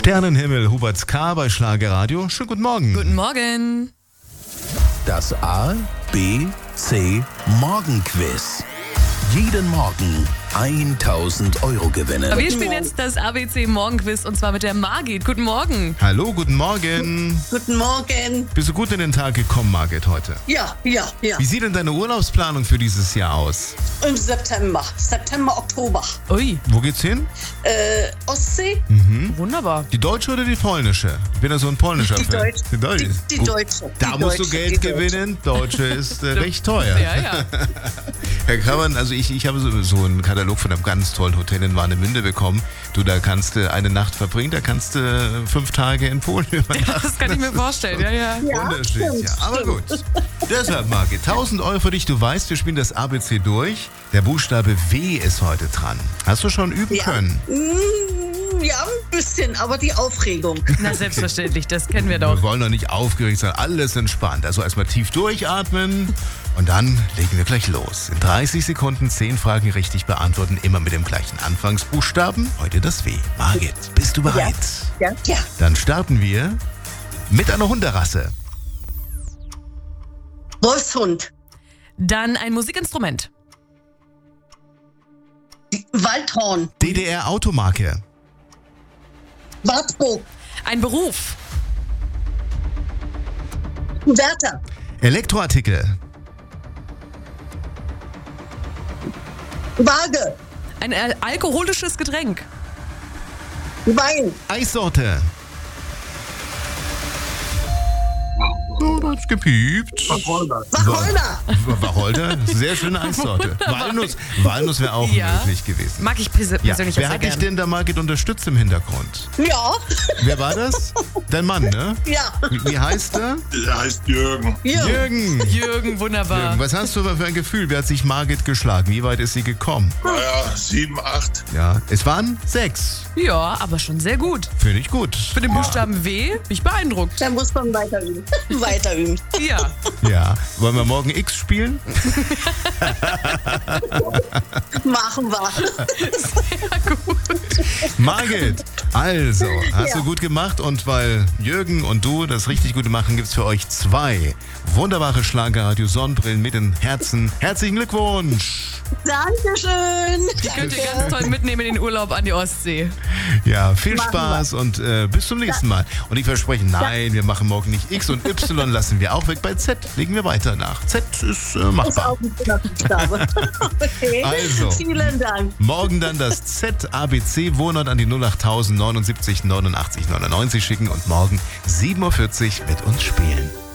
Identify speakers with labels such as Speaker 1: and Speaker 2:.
Speaker 1: Sternenhimmel, Hubert K. bei Schlagerradio. Schönen guten Morgen.
Speaker 2: Guten Morgen.
Speaker 3: Das A, B, C Morgenquiz. Jeden Morgen 1.000 Euro gewinnen.
Speaker 2: Wir spielen jetzt das ABC Morgenquiz und zwar mit der Margit. Guten Morgen.
Speaker 1: Hallo, guten Morgen.
Speaker 4: Guten Morgen.
Speaker 1: Bist du gut in den Tag gekommen, Margit, heute?
Speaker 4: Ja.
Speaker 1: Wie sieht denn deine Urlaubsplanung für dieses Jahr aus?
Speaker 4: Im September, Oktober.
Speaker 2: Ui,
Speaker 1: Wo geht's hin?
Speaker 4: Ostsee?
Speaker 2: wunderbar.
Speaker 1: Die deutsche oder die polnische? Ich bin ja so ein polnischer
Speaker 4: Die
Speaker 1: Fan.
Speaker 4: deutsche.
Speaker 1: Die deutsche.
Speaker 4: Die
Speaker 1: Gut.
Speaker 4: deutsche.
Speaker 1: Da
Speaker 4: Die
Speaker 1: musst du
Speaker 4: deutsche,
Speaker 1: Geld
Speaker 4: die deutsche.
Speaker 1: gewinnen. Deutsche ist recht teuer.
Speaker 2: Ja.
Speaker 1: Da kann man, also ich habe so einen Katalog von einem ganz tollen Hotel in Warnemünde bekommen. Du, da kannst du eine Nacht verbringen, da kannst du 5 Tage in Polen übernachten.
Speaker 2: Das kann ich mir vorstellen, ja.
Speaker 1: Wunderschön,
Speaker 4: stimmt,
Speaker 1: ja. Aber gut. Deshalb, Margit, 1.000 Euro für dich. Du weißt, wir spielen das ABC durch. Der Buchstabe W ist heute dran. Hast du schon üben können?
Speaker 4: Ja, ein bisschen, aber die Aufregung.
Speaker 2: Na, selbstverständlich, das kennen wir doch.
Speaker 1: Wir wollen doch nicht aufgeregt sein, alles entspannt. Also erstmal tief durchatmen und dann legen wir gleich los. In 30 Sekunden 10 Fragen richtig beantworten, immer mit dem gleichen Anfangsbuchstaben. Heute das W. Margit, bist du bereit?
Speaker 4: Ja.
Speaker 1: Dann starten wir mit einer Hunderasse.
Speaker 4: Wolfshund.
Speaker 2: Dann ein Musikinstrument.
Speaker 4: Waldhorn.
Speaker 1: DDR-Automarke.
Speaker 4: Wartburg.
Speaker 2: Ein Beruf.
Speaker 4: Wärter.
Speaker 1: Elektroartikel.
Speaker 4: Waage.
Speaker 2: Ein alkoholisches Getränk.
Speaker 4: Wein.
Speaker 1: Eissorte. Oh, da hat's gepiept.
Speaker 4: Wacholder.
Speaker 1: Wacholder, sehr schöne Eissorte. Walnuss wäre auch
Speaker 2: Ja.
Speaker 1: möglich gewesen.
Speaker 2: Mag ich
Speaker 1: Ja.
Speaker 2: persönlich auch
Speaker 1: Wer
Speaker 2: sehr
Speaker 1: hat dich
Speaker 2: gern.
Speaker 1: denn da, Margit, unterstützt im Hintergrund?
Speaker 4: Ja.
Speaker 1: Wer war das? Dein Mann, ne?
Speaker 4: Ja.
Speaker 1: Wie heißt er?
Speaker 5: Der heißt Jürgen.
Speaker 1: Jürgen.
Speaker 2: Jürgen, wunderbar.
Speaker 1: Jürgen, was hast du für ein Gefühl? Wie hat sich Margit geschlagen? Wie weit ist sie gekommen?
Speaker 5: Naja, 7, 8.
Speaker 1: Ja, es waren 6.
Speaker 2: Ja, aber schon sehr gut.
Speaker 1: Finde ich gut.
Speaker 2: Für den Buchstaben W bin ich beeindruckt.
Speaker 4: Da muss man weiter üben.
Speaker 2: Ja.
Speaker 1: Ja. Wollen wir morgen X spielen?
Speaker 4: Machen wir.
Speaker 2: Sehr gut.
Speaker 1: Margit, also, hast
Speaker 4: Ja.
Speaker 1: du gut gemacht und weil Jürgen und du das richtig gut machen, gibt es für euch 2 wunderbare Schlagerradio-Sonnenbrillen mit den Herzen. Herzlichen Glückwunsch!
Speaker 4: Dankeschön.
Speaker 2: Die könnt ihr ganz toll mitnehmen in den Urlaub an die Ostsee.
Speaker 1: Ja, viel
Speaker 4: Machen
Speaker 1: Spaß und bis zum nächsten Mal. Und ich verspreche, nein, wir machen morgen nicht X und Y lassen wir auch weg. Bei Z legen wir weiter nach. Z ist
Speaker 4: Ist
Speaker 1: machbar.
Speaker 4: auch ein guter Buchstabe. Okay.
Speaker 1: Also.
Speaker 4: Vielen Dank.
Speaker 1: Morgen dann das Z-ABC Wohnort an die 08000 79 89 99 schicken und morgen 7.40 Uhr mit uns spielen.